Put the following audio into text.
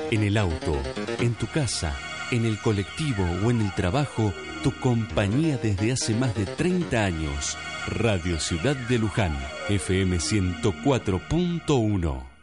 En el auto, en tu casa, en el colectivo o en el trabajo, tu compañía desde hace más de 30 años. Radio Ciudad de Luján, FM 104.1.